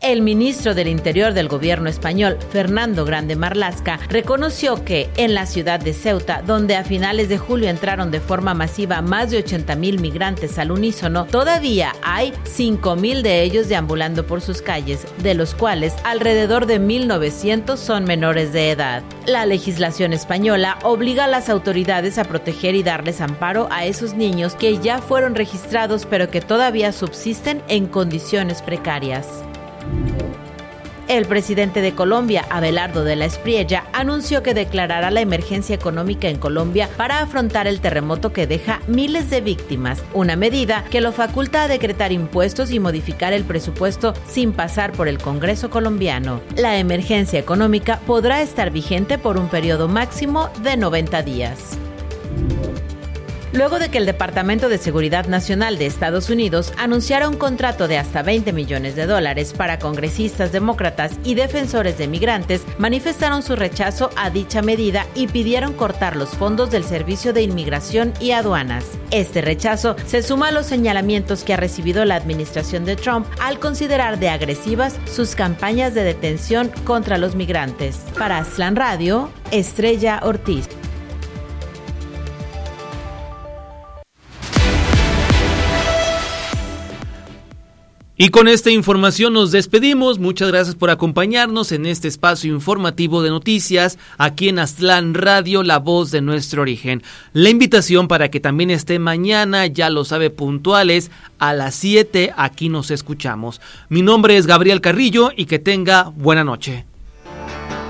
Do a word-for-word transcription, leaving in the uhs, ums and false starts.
El ministro del Interior del gobierno español, Fernando Grande Marlaska, reconoció que en la ciudad de Ceuta, donde a finales de julio entraron de forma masiva más de ochenta mil migrantes al unísono, todavía hay cinco mil de ellos deambulando por sus calles, de los cuales alrededor de mil novecientos son menores de edad. La legislación española obliga a las autoridades a proteger y darles amparo a esos niños que ya fueron registrados pero que todavía subsisten en condiciones precarias. El presidente de Colombia, Abelardo de la Espriella, anunció que declarará la emergencia económica en Colombia para afrontar el terremoto que deja miles de víctimas, una medida que lo faculta a decretar impuestos y modificar el presupuesto sin pasar por el Congreso colombiano. La emergencia económica podrá estar vigente por un periodo máximo de noventa días. Luego de que el Departamento de Seguridad Nacional de Estados Unidos anunciara un contrato de hasta veinte millones de dólares para congresistas demócratas y defensores de migrantes, manifestaron su rechazo a dicha medida y pidieron cortar los fondos del Servicio de Inmigración y Aduanas. Este rechazo se suma a los señalamientos que ha recibido la administración de Trump al considerar de agresivas sus campañas de detención contra los migrantes. Para Aztlán Radio, Estrella Ortiz. Y con esta información nos despedimos. Muchas gracias por acompañarnos en este espacio informativo de noticias aquí en Aztlán Radio, la voz de nuestro origen. La invitación para que también esté mañana, ya lo sabe, puntuales a las siete, aquí nos escuchamos. Mi nombre es Gabriel Carrillo y que tenga buena noche.